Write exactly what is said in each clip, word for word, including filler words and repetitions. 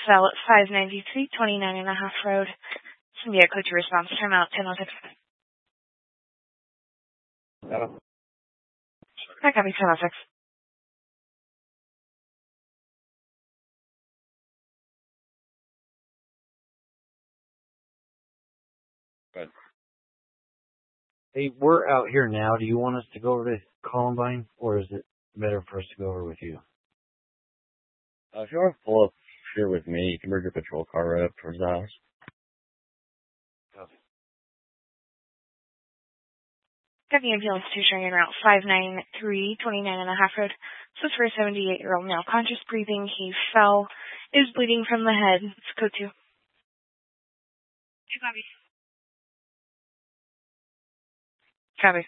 fell at five ninety-three, twenty-nine and a half road. India, code to response. Timeout, ten oh six. Hello. I copy, ten oh six. Good. Hey, we're out here now. Do you want us to go over to Columbine, or is it better for us to go over with you? Uh, if you want to pull up here with me, you can bring your patrol car right up towards the house. Okay. Got the ambulance two showing in route five ninety-three, twenty-nine and a half road. So it's for a seventy-eight-year-old male. Conscious breathing. He fell. Is bleeding from the head. It's code two. Two copies. Copy.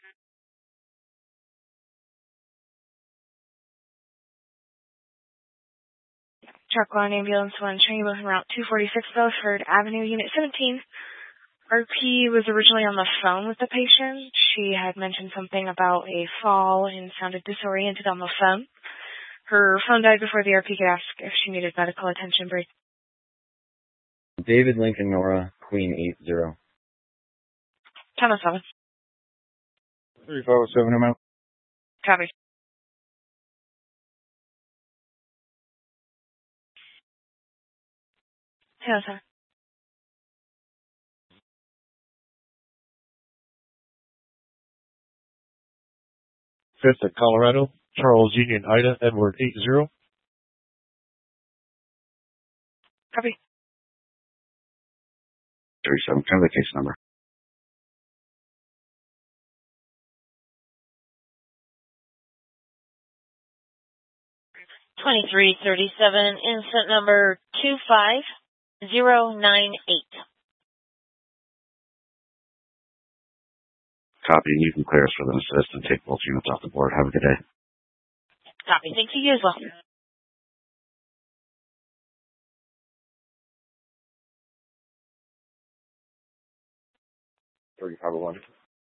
Truck one, ambulance one, showing both in route two forty-six, Belford Avenue, unit seventeen. R P was originally on the phone with the patient. She had mentioned something about a fall and sounded disoriented on the phone. Her phone died before the R P could ask if she needed medical attention. Break. David Lincoln Nora, Queen eight zero. ten oh seven. three five seven amount. Copy. ten oh seven. Fifth at Colorado, Charles Union Ida, Edward eight zero. Copy. thirty-seven, kind of the case number. twenty-three thirty-seven, incident number two five zero nine eight. Copy, and you can clear us for the assist and take both units off the board. Have a good day. Copy. Thanks to you as well. thirty-five oh one.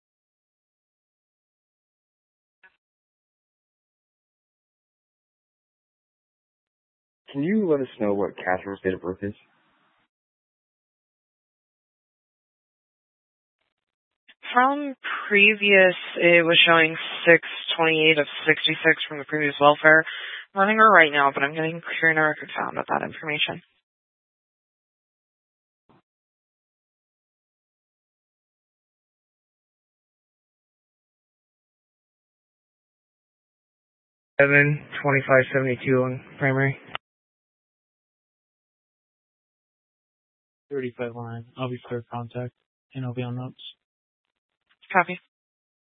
Can you let us know what Catherine's date of birth is? From previous, it was showing six twenty-eight of sixty-six from the previous welfare. I'm running her right now, but I'm getting clear in a record found with that information. Seven twenty-five seventy-two on primary. thirty-five line. I'll be clear contact, and I'll be on notes. Copy.